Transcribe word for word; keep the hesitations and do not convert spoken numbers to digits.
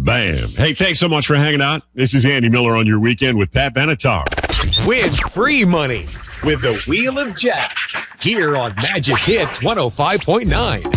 Bam. Hey, thanks so much for hanging out. This is Andy Miller on your weekend with Pat Benatar. Win free money with the Wheel of Jack here on Magic Hits one oh five point nine.